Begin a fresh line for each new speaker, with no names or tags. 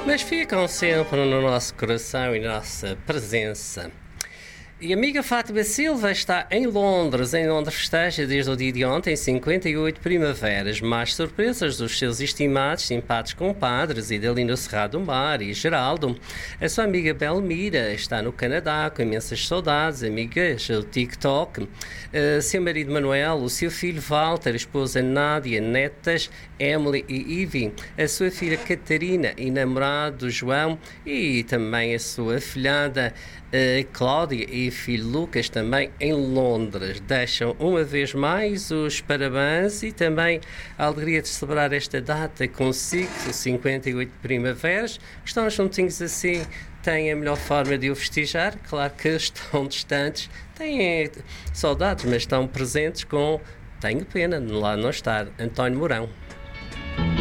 Mas ficam sempre no nosso coração e na nossa presença. E a amiga Fátima Silva está em Londres festeja desde o dia de ontem 58 primaveras, mais surpresas dos seus estimados, simpáticos compadres Idalino Serrado Mar e Geraldo. A sua amiga Belmira está no Canadá com imensas saudades, amigas do TikTok. Seu marido Manuel, o seu filho Walter, a esposa Nádia, netas Emily e Ivy, a sua filha Catarina e namorado João e também a sua filhada Cláudia e filho Lucas também em Londres. Deixam uma vez mais os parabéns e também a alegria de celebrar esta data consigo, 58 primaveras. Estão juntinhos assim, têm a melhor forma de o festejar. Claro que estão distantes, têm saudades, mas estão presentes com... Tenho pena de lá não estar. António Mourão.